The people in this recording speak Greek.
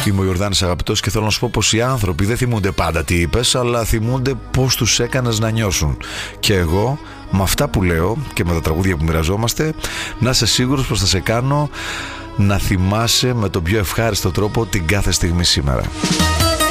Είμαι ο Ιορδάνης Αγαπητός και θέλω να σου πω πως οι άνθρωποι δεν θυμούνται πάντα τι είπες, αλλά θυμούνται πως τους έκανες να νιώσουν. Και εγώ με αυτά που λέω και με τα τραγούδια που μοιραζόμαστε, να είσαι σίγουρος πως θα σε κάνω να θυμάσαι με τον πιο ευχάριστο τρόπο την κάθε στιγμή σήμερα.